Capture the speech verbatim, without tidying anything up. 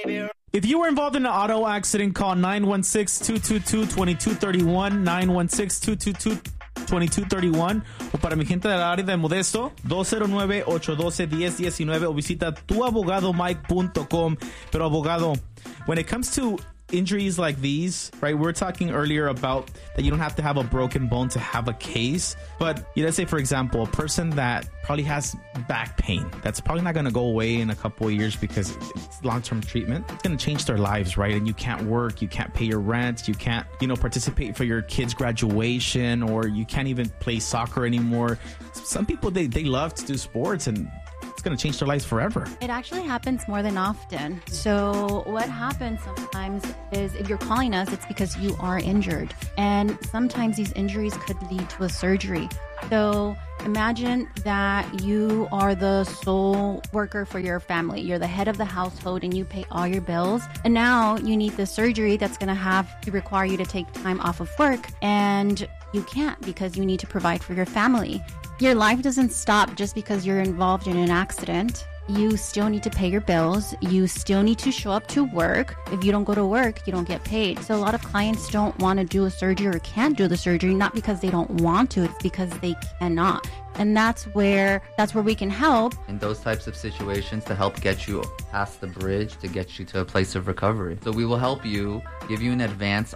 If you were involved in an auto accident, call nine one six, two two two, two two three one, nine one six, two two two, two two three one, o para mi gente del área de Modesto, dos cero nueve, ocho uno dos, uno cero uno nueve, o visita tu abogado mike punto com. Pero abogado, when it comes to injuries like these, right, we were talking earlier about that you don't have to have a broken bone to have a case. But you know, let's say, for example, a person that probably has back pain, that's probably not going to go away in a couple of years because it's long-term treatment. It's going to change their lives, right? And you can't work, you can't pay your rent, you can't, you know, participate for your kid's graduation, or you can't even play soccer anymore. Some people, they, they love to do sports, and it's going to change their lives forever. It actually happens more than often. So what happens sometimes is if you're calling us, it's because you are injured. And sometimes these injuries could lead to a surgery. So imagine that you are the sole worker for your family. You're the head of the household and you pay all your bills. And now you need the surgery that's going to have to require you to take time off of work. And you can't because you need to provide for your family. Your life doesn't stop just because you're involved in an accident. You still need to pay your bills. You still need to show up to work. If you don't go to work, you don't get paid. So a lot of clients don't want to do a surgery or can't do the surgery, not because they don't want to, it's because they cannot. And that's where that's where we can help. In those types of situations, to help get you past the bridge, to get you to a place of recovery. So we will help you, give you an advance